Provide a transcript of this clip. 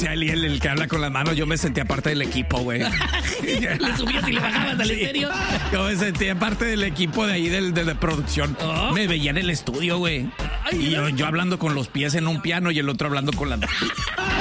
decía el que habla con las manos, yo me sentía parte del equipo, güey. Le subías y le bajabas al estéreo. Yo me sentía parte del equipo de ahí de producción. Me veía en el estudio, güey. Y yo hablando con los pies en un piano y el otro hablando con las manos.